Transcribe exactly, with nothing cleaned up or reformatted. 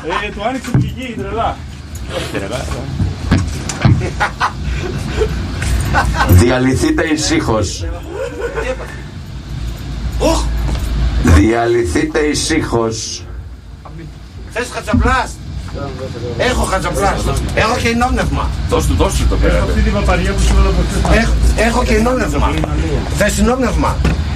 Ε, του άνοιξε πηγή, τρελά. Διαλυθείτε ησύχως. Διαλυθείτε ησύχως. Θες χατσαπλάστ? Έχω χατσαπλάστ. Έχω και ενόπνευμα. Δώσ' του, δώσ' του το πέρα. Αυτή την παπαριά που σου λέω από χθες. Έχω και ενόπνευμα. Θες ενόπνευμα?